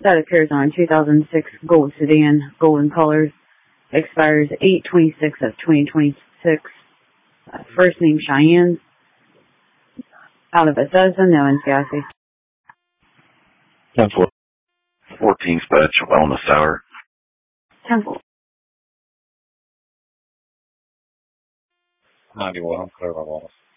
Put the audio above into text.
That appears on 2006 Gold sedan, golden colors. Expires 8/26 of 2026. First name Cheyenne. Out of Bethesda, no one's gassy. 10-4. 14 Spatch, Wellness Hour. 10-4. 91, clear by Wellness.